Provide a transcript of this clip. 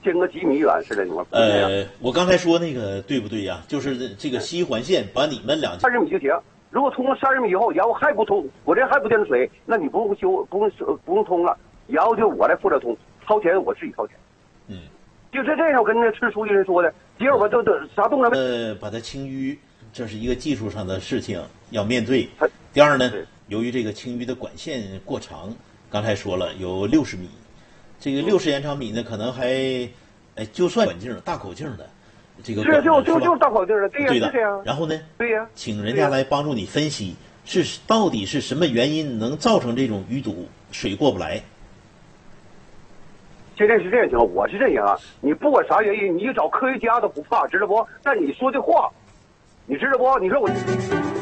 间隔几米远似的，你说我刚才说那个对不对呀？就是这个西环线把你们两 30米就行。如果通了30米以后，然后还不通，我这还不进水，那你不用通了，然后就我来负责通，掏钱我自己掏钱。就这样，我跟那市书记人说的，结果都啥动了把它清淤，这是一个技术上的事情要面对。第二呢，由于这个清淤的管线过长，刚才说了有60米，这个60延长米呢，可能还，就算管径大口径的，这个就是大口径的，对呀， 对的。 是这样。 然后呢， 对呀， 请人家来帮助你分析到底是什么原因能造成这种淤堵，水过不来。 现在是这样情况，我是这样啊，你不管啥原因，你找科学家都不怕，知道不？但你说的话，你知道不？你说我。